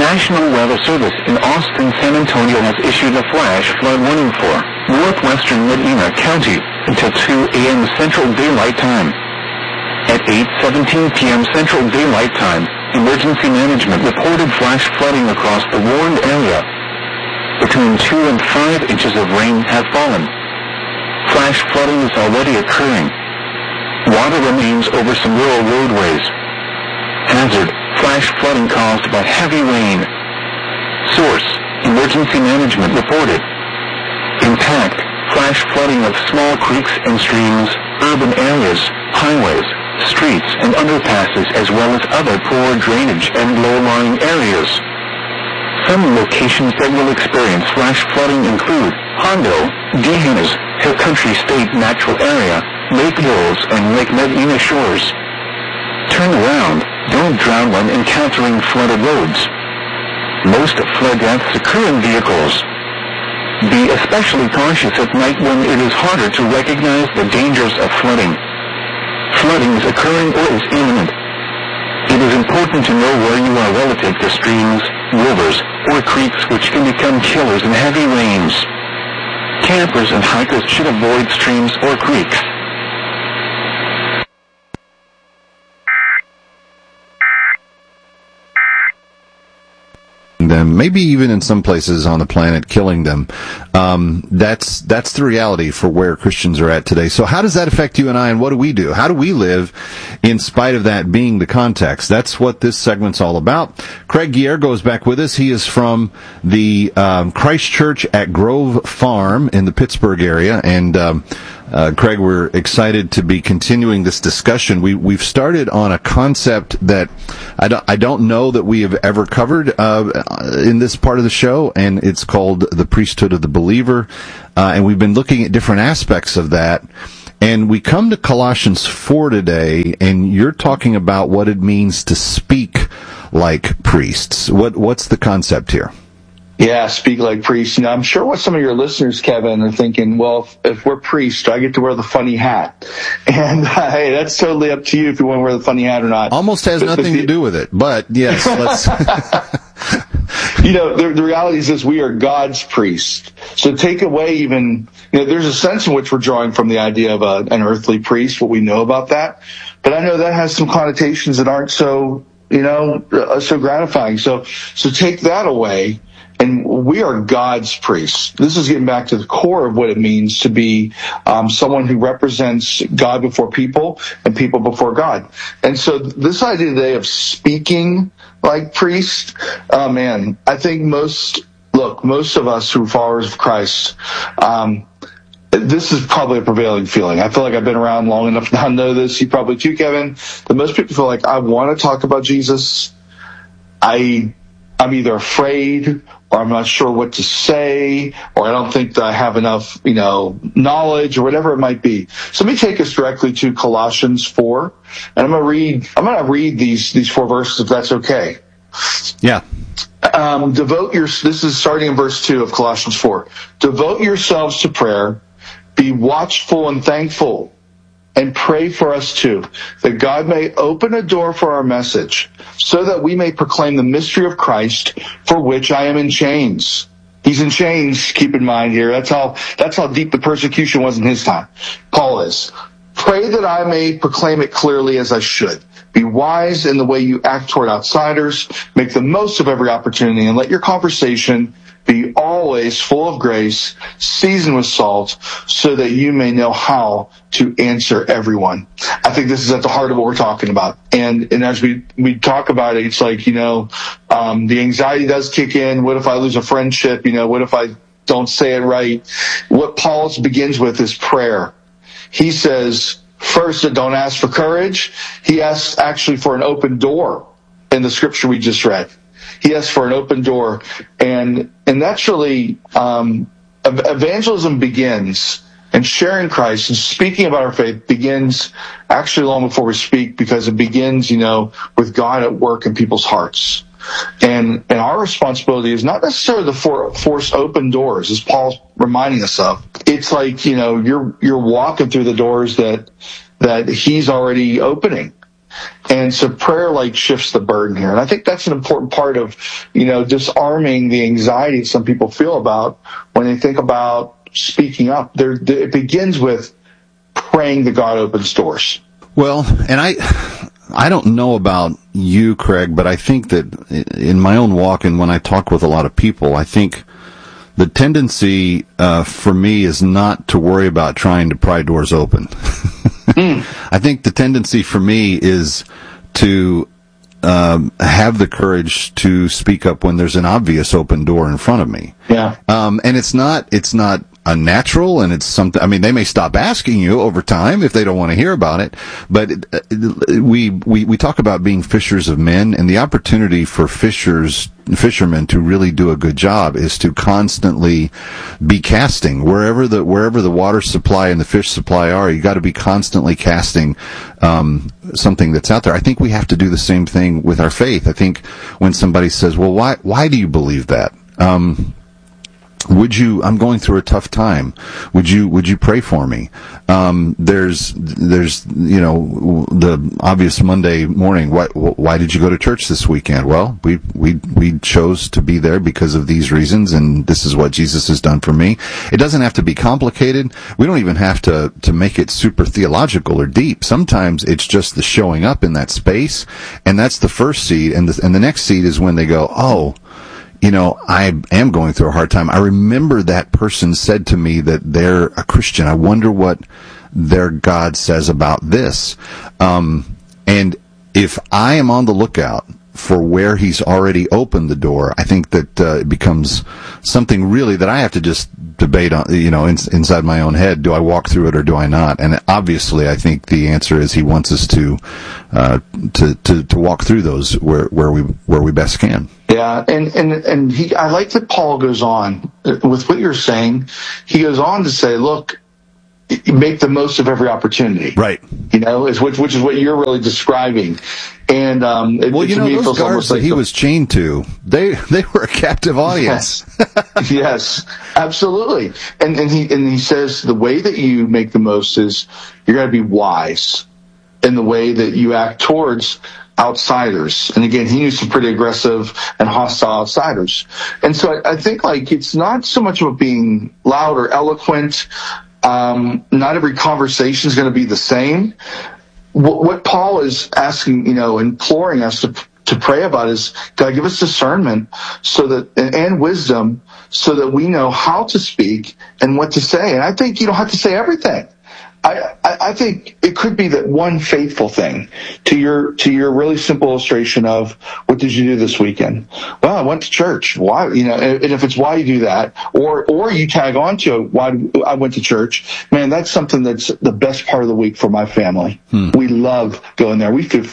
National Weather Service in Austin, San Antonio has issued a flash flood warning for northwestern Medina County until 2 a.m. Central Daylight Time. At 8:17 p.m. Central Daylight Time, Emergency Management reported flash flooding across the warned area. Between 2 and 5 inches of rain have fallen. Flash flooding is already occurring. Water remains over some rural roadways. Hazard: flash flooding caused by heavy rain. Source: Emergency Management reported. Impact: flash flooding of small creeks and streams, urban areas, highways, streets and underpasses, as well as other poor drainage and low-lying areas. Some locations that will experience flash flooding include Hondo, D'Hanas, Hill Country State Natural Area, Lake Hills, and Lake Medina Shores. Turn around. Don't drown when encountering flooded roads. Most flood deaths occur in vehicles. Be especially cautious at night when it is harder to recognize the dangers of flooding. Flooding is occurring or is imminent. It is important to know where you are relative to streams, rivers, or creeks, which can become killers in heavy rains. Campers and hikers should avoid streams or creeks. Them, maybe even in some places on the planet, killing them. That's the reality for where Christians are at today. So how does that affect you and I, and what do we do? How do we live in spite of that being the context? That's what this segment's all about. Craig Guillergo is back with us. He is from the Christ Church at Grove Farm in the Pittsburgh area, and Craig, we're excited to be continuing this discussion. We've started on a concept that I don't know that we have ever covered in this part of the show, and it's called the priesthood of the believer. And we've been looking at different aspects of that. And we come to Colossians 4 today, and you're talking about what it means to speak like priests. What's the concept here? Yeah, speak like priests. You know, I'm sure what some of your listeners, Kevin, are thinking, well, if we're priests, I get to wear the funny hat. And hey, that's totally up to you if you want to wear the funny hat or not. Almost has nothing to do with it, but yes, let's... You know, the reality is this: we are God's priest. So take away even, you know, there's a sense in which we're drawing from the idea of an earthly priest, what we know about that. But I know that has some connotations that aren't so, you know, so gratifying. So take that away. And we are God's priests. This is getting back to the core of what it means to be someone who represents God before people and people before God. And so this idea today of speaking like priests, man, I think most of us who are followers of Christ, this is probably a prevailing feeling. I feel like I've been around long enough now to know this. You probably too, Kevin. That most people feel like, I want to talk about Jesus. I'm either afraid, or I'm not sure what to say, or I don't think that I have enough, you know, knowledge, or whatever it might be. So let me take us directly to Colossians 4, and I'm going to read these 4 verses, if that's okay. Yeah. This is starting in verse 2 of Colossians 4. Devote yourselves to prayer, be watchful and thankful, and pray for us too, that God may open a door for our message, so that we may proclaim the mystery of Christ, for which I am in chains. He's in chains, keep in mind here. That's how deep the persecution was in his time. Paul is. Pray that I may proclaim it clearly as I should. Be wise in the way you act toward outsiders. Make the most of every opportunity, and let your conversation be always full of grace, seasoned with salt, so that you may know how to answer everyone. I think this is at the heart of what we're talking about. And as we talk about it, it's like, you know, the anxiety does kick in. What if I lose a friendship? You know, what if I don't say it right? What Paul begins with is prayer. He says, first, that don't ask for courage. He asks actually for an open door in the scripture we just read. He asks for an open door, and that's really evangelism begins, and sharing Christ and speaking about our faith begins actually long before we speak, because it begins, you know, with God at work in people's hearts. And our responsibility is not necessarily to force open doors, as Paul's reminding us of. It's like, you know, you're walking through the doors that he's already opening. And so prayer like shifts the burden here. And I think that's an important part of, disarming the anxiety some people feel about when they think about speaking up. It begins with praying that God opens doors. Well, and I don't know about you, Craig, but I think that in my own walk and when I talk with a lot of people, I think the tendency for me is not to worry about trying to pry doors open. I think the tendency for me is to have the courage to speak up when there's an obvious open door in front of me. Yeah. And it's not unnatural, and it's something, I mean, they may stop asking you over time if they don't want to hear about it, but we talk about being fishers of men, and the opportunity for fishermen to really do a good job is to constantly be casting wherever the water supply and the fish supply are. You got to be constantly casting something that's out there. I think we have to do the same thing with our faith. I think when somebody says, well, why do you believe that? I'm going through a tough time. Would you pray for me? There's the obvious Monday morning. Why did you go to church this weekend? Well, we chose to be there because of these reasons, and this is what Jesus has done for me. It doesn't have to be complicated. We don't even have to make it super theological or deep. Sometimes it's just the showing up in that space, and that's the first seed, and the next seed is when they go, oh, I am going through a hard time. I remember that person said to me that they're a Christian. I wonder what their God says about this. And if I am on the lookout for where he's already opened the door, I think that it becomes something really that I have to just debate on, inside my own head. Do I walk through it or do I not? And obviously, I think the answer is he wants us to walk through those where we best can. Yeah, and I like that Paul goes on with what you're saying. He goes on to say, look, make the most of every opportunity. Right. Which is what you're really describing. And those guards that he was chained to, they were a captive audience. Yes, absolutely. And he says the way that you make the most is you're going to be wise in the way that you act towards outsiders. And again, he used some pretty aggressive and hostile outsiders. And so I think it's not so much about being loud or eloquent. Not every conversation is going to be the same. What Paul is asking, imploring us to pray about is, God, give us discernment and wisdom so that we know how to speak and what to say. And I think you don't have to say everything. I think it could be that one faithful thing to your really simple illustration of what did you do this weekend? Well, I went to church. Why? And if it's why you do that, or you tag on to why I went to church, man, that's something that's the best part of the week for my family. We love going there. We feel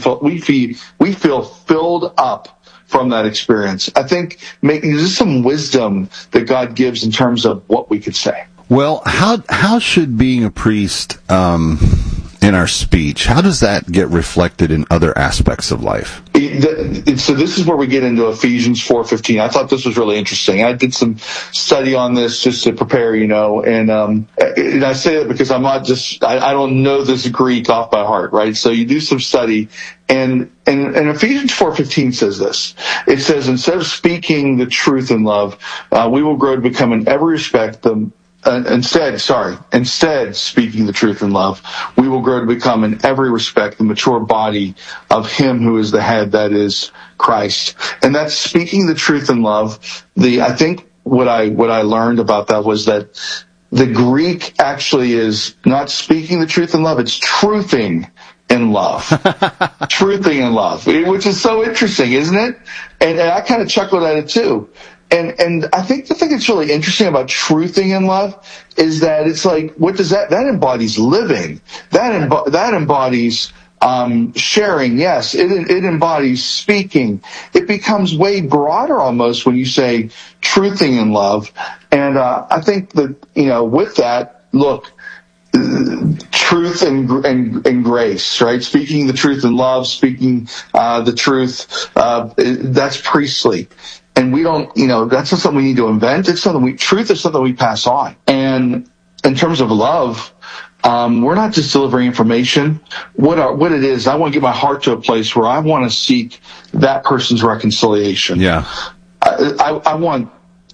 filled up from that experience. I think there's some wisdom that God gives in terms of what we could say. Well, how should being a priest in our speech, how does that get reflected in other aspects of life? So this is where we get into Ephesians 4:15. I thought this was really interesting. I did some study on this just to prepare, and I say that because I'm not I don't know this Greek off by heart, right? So you do some study, and Ephesians 4:15 says this. It says, instead of speaking the truth in love, we will grow to become in every respect Instead, speaking the truth in love, we will grow to become in every respect the mature body of him who is the head, that is Christ. And that's speaking the truth in love. I think what I learned about that was that the Greek actually is not speaking the truth in love, it's truthing in love. Truthing in love, which is so interesting, isn't it? And I kind of chuckled at it too. And I think the thing that's really interesting about truthing in love is that it's what does that embodies living. That embodies sharing. Yes, it embodies speaking. It becomes way broader almost when you say truthing in love. And I think that, with that, look, truth and grace, right? Speaking the truth in love, speaking the truth, that's priestly. And we don't, that's not something we need to invent. It's something truth is something we pass on. And in terms of love, We're not just delivering information. What it is, I want to get my heart to a place where I want to seek that person's reconciliation. Yeah. I want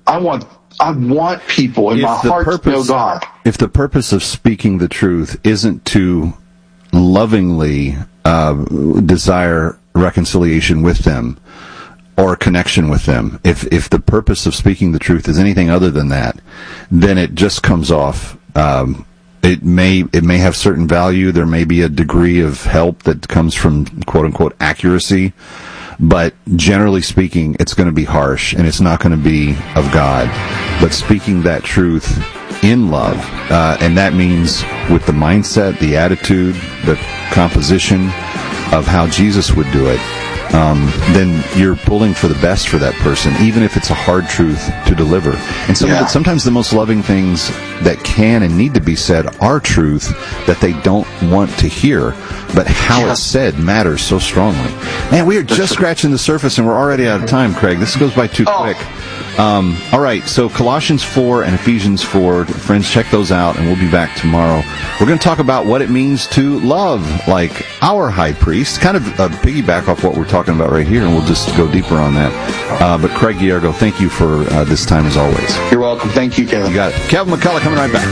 people in my heart to know God. If the purpose of speaking the truth isn't to lovingly desire reconciliation with them or connection with them, if the purpose of speaking the truth is anything other than that, then it just comes off. It may have certain value. There may be a degree of help that comes from quote unquote accuracy. But generally speaking, it's going to be harsh, and it's not going to be of God. But speaking that truth in love, and that means with the mindset, the attitude, the composition of how Jesus would do it, then you're pulling for the best for that person, even if it's a hard truth to deliver. And sometimes the most loving things that can and need to be said are truth that they don't want to hear, but how it's said matters so strongly. Man, we are just scratching the surface, and we're already out of time, Craig. This goes by too quick. All right, so Colossians 4 and Ephesians 4, friends, check those out, and we'll be back tomorrow. We're going to talk about what it means to love like our high priest, kind of piggyback off what we're talking about right here, and we'll just go deeper on that. But Craig Giergo, thank you for this time as always. You're welcome. Thank you, Kevin. You got it. Kevin McCullough coming right back.